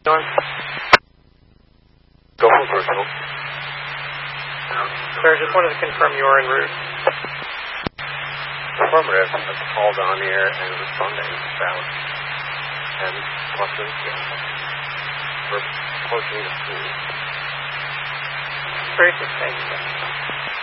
John? Go for virtual. Sir, just wanted to confirm you are en route. Affirmative. I've called on air and responding about 10 clusters. We're approaching the school. Very good, thank you.